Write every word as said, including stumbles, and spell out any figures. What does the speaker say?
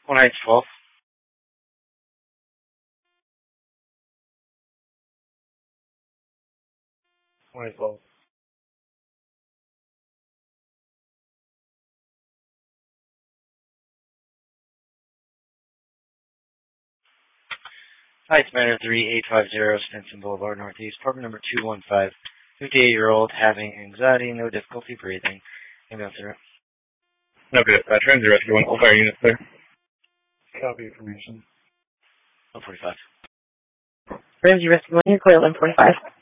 one nine twelve. one nine twelve. Hi, it's Matter three eight five zero, Stinson Boulevard, Northeast, apartment number two one five. fifty-eight-year-old having anxiety, no difficulty breathing. Ambulance zero. Okay, uh, Transit Rescue one, all fire units there. Copy information. one forty-five. Ramsey Rescue one, you're clear, one forty-five.